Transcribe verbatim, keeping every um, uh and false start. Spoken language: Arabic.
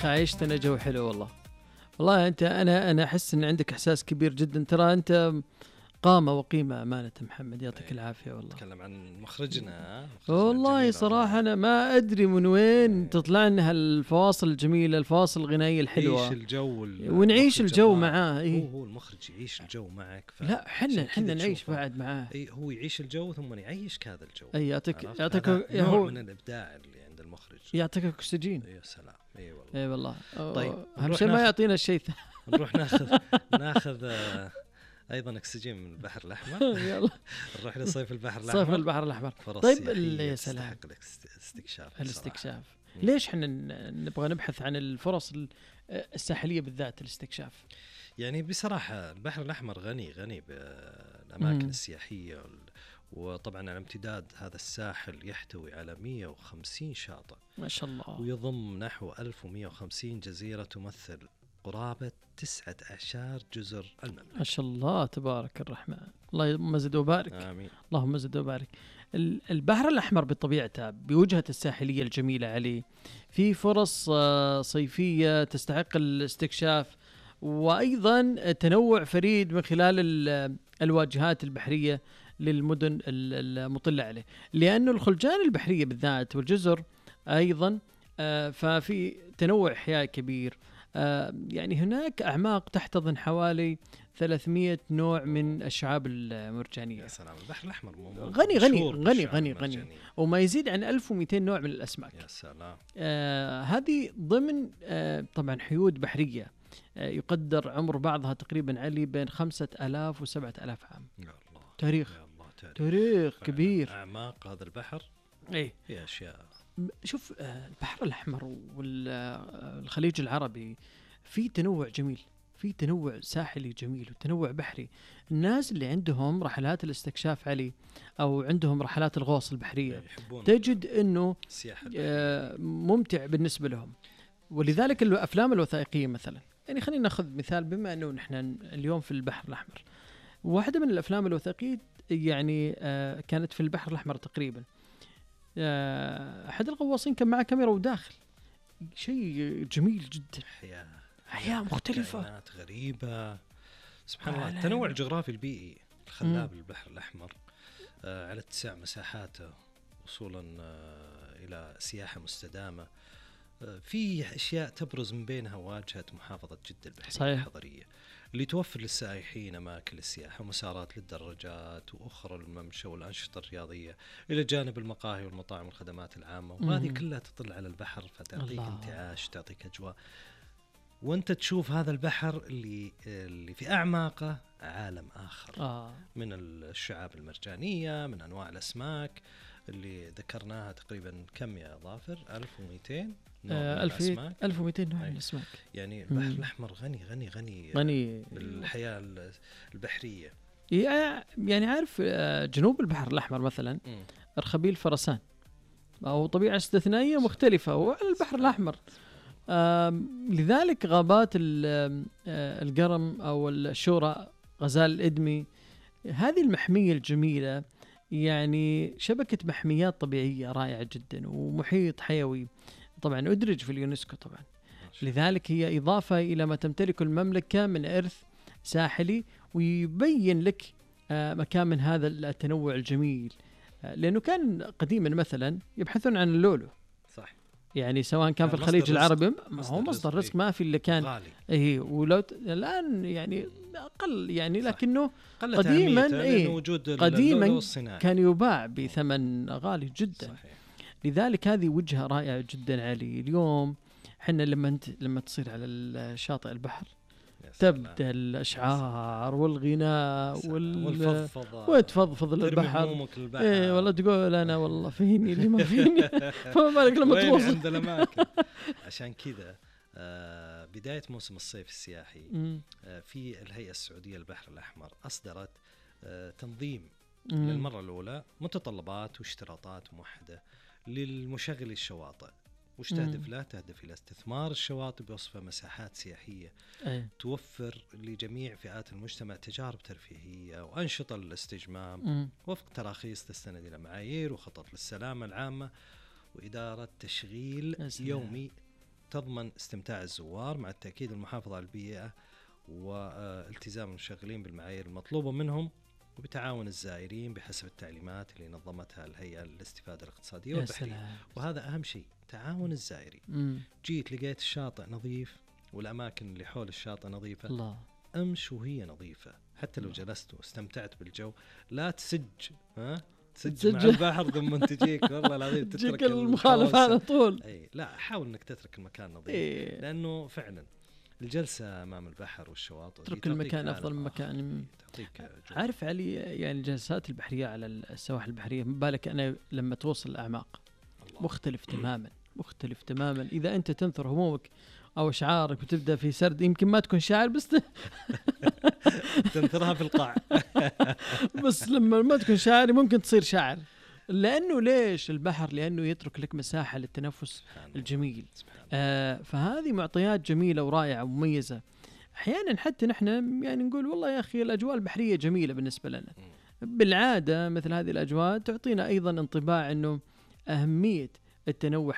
أخي عيشتنا جو حلو والله. والله أنت أنا أنا أحس إن عندك إحساس كبير جدا، ترى أنت قامة وقيمة أمانة محمد، يعطيك العافية والله. نتكلم عن مخرجنا, مخرجنا والله صراحة أنا ما أدري من وين تطلع لنا هالفواصل الجميلة، الفواصل الغنائية الحلوة، نعيش الجو ونعيش الجو معاه. إيه؟ هو هو المخرج يعيش الجو معك. لا حنا حنا نعيش بعد معاه. إيه هو يعيش الجو ثم يعيشك هذا الجو. أي يعطيك يعطيك نوع هو من الإبداع اللي عند المخرج، يعطيك أكسجين. يا سلام. اي والله. اي والله. طيب أهم شيء ما يعطينا الشيء. نروح ناخذ ناخذ ايضا اكسجين من البحر الاحمر. يلا نروح لصيف البحر الاحمر. صيف البحر الاحمر. طيب يا سلام الاستكشاف الاستكشاف ليش احنا نبغى نبحث عن الفرص الساحليه بالذات الاستكشاف؟ يعني بصراحه البحر الاحمر غني غني بالاماكن السياحيه، وطبعا على امتداد هذا الساحل يحتوي على مئة وخمسين شاطئ ما شاء الله، ويضم نحو ألف ومئة وخمسين جزيره تمثل قرابة تسعة عشر جزر المملكة. ما شاء الله تبارك الرحمن، اللهم زد وبارك. آمين. اللهم زد وبارك. البحر الأحمر بطبيعته بوجهة الساحلية الجميلة عليه في فرص صيفية تستحق الاستكشاف، وأيضا تنوع فريد من خلال الواجهات البحرية للمدن المطلة عليه، لأنه الخلجان البحرية بالذات والجزر أيضا ففي تنوع إحياء كبير. آه يعني هناك أعماق تحتضن حوالي ثلاثمئة نوع من الشعاب المرجانية. يا سلام، البحر الأحمر غني غني غني غني غني وما يزيد عن ألف ومئتين نوع من الأسماك. يا سلام. آه هذه ضمن آه طبعا حيود بحرية آه يقدر عمر بعضها تقريبا علي بين خمسة آلاف وسبعة آلاف عام. يا الله. تاريخ يا الله تاريخ, تاريخ كبير. أعماق هذا البحر إيه هي أشياء. شوف البحر الأحمر والخليج العربي في تنوع جميل، في تنوع ساحلي جميل وتنوع بحري. الناس اللي عندهم رحلات الاستكشاف علي أو عندهم رحلات الغوص البحرية تجد أنه ممتع بالنسبة لهم، ولذلك الأفلام الوثائقية مثلا، يعني خلينا نأخذ مثال بما أنه نحن اليوم في البحر الأحمر. واحدة من الأفلام الوثائقية يعني كانت في البحر الأحمر تقريبا، أحد الغواصين كان معه كاميرا وداخل، شيء جميل جدا، حياة حياة مختلفة، كائنات غريبة سبحان الله. التنوع الجغرافي البيئي الخلاب للبحر الأحمر آه على اتساع مساحاته وصولا آه إلى سياحة مستدامة. آه في أشياء تبرز من بينها واجهة محافظة جدة البحرية الحضرية اللي توفر للسائحين أماكن للسياحة ومسارات للدراجات وأخرى الممشى والأنشطة الرياضية، إلى جانب المقاهي والمطاعم والخدمات العامة، وهذه كلها تطل على البحر فتعطيك انتعاش، تعطيك أجواء، وأنت تشوف هذا البحر اللي اللي في أعماقه عالم آخر آه. من الشعاب المرجانية، من أنواع الأسماك اللي ذكرناها تقريبا كم يا ظافر؟ ألف ومئتين ألف ومئتين نوع من الأسماك. يعني البحر الأحمر غني غني غني غني بالحياة البحرية. يعني عارف جنوب البحر الأحمر مثلا أرخبيل فرسان أو طبيعة استثنائية مختلفة وعلى البحر الأحمر. لذلك غابات القرم أو الشورى، غزال الإدمي، هذه المحمية الجميلة يعني شبكة محميات طبيعية رائعة جدا ومحيط حيوي طبعا أدرج في اليونسكو طبعا. لذلك هي إضافة إلى ما تمتلكه المملكة من إرث ساحلي، ويبين لك مكان من هذا التنوع الجميل، لأنه كان قديما مثلا يبحثون عن اللولو صح، يعني سواء كان في الخليج العربي هو مصدر رزق ما في اللي كان اي، ولو الآن يعني أقل يعني، لكنه قديما اي قديما كان يباع بثمن غالي جدا صحيح. لذلك هذه وجهة رائعة جدا علي. اليوم حنا لما انت لما تصير على شاطئ البحر تبدأ الأشعار والغناء وال... وتفضفض البحر إيه والله تقول أنا والله فيني اللي ما فيني فما بالك لما توصل عند الأماكن. عشان كذا آه بداية موسم الصيف السياحي آه في الهيئة السعودية للبحر الأحمر أصدرت آه تنظيم مم. للمرة الأولى متطلبات واشتراطات موحدة للمشغل الشواطئ. وش تهدف له؟ تهدف إلى استثمار الشواطئ بوصفها مساحات سياحية أي. توفر لجميع فئات المجتمع تجارب ترفيهية وأنشطة للاستجمام مم. وفق تراخيص تستند إلى معايير وخطط للسلامة العامة وإدارة تشغيل أسلام. يومي تضمن استمتاع الزوار مع التأكيد المحافظة على البيئة والتزام المشغلين بالمعايير المطلوبة منهم وبتعاون الزائرين بحسب التعليمات اللي نظمتها الهيئة للاستفادة الاقتصادية والبحرية. وهذا أهم شيء، تعاون الزائرين. مم. جيت لقيت الشاطئ نظيف والأماكن اللي حول الشاطئ نظيفة، الله. أمش وهي نظيفة، حتى لو جلست واستمتعت بالجو لا تسج ها تسج مع البحر ثم تجيك والله العظيم تترك المخالفة على طول. أي لا، حاول إنك تترك المكان نظيف. إيه. لأنه فعلا الجلسة أمام البحر والشواطئ تترك المكان أفضل من مكان. عارف علي، يعني الجلسات البحرية على السواحل البحرية بالك أنا لما توصل الأعماق مختلف تماما، مختلف تماما. إذا أنت تنثر همومك أو أشعارك وتبدأ في سرد، يمكن ما تكون شاعر بس تنثرها في القاع بس لما ما تكون شاعر ممكن تصير شاعر. لأنه ليش البحر؟ لأنه يترك لك مساحة للتنفس الجميل. آه فهذه معطيات جميلة ورائعة ومميزة. أحيانا حتى نحن يعني نقول والله يا أخي الأجواء البحرية جميلة بالنسبة لنا. بالعادة مثل هذه الأجواء تعطينا أيضا انطباع أنه أهمية التنوع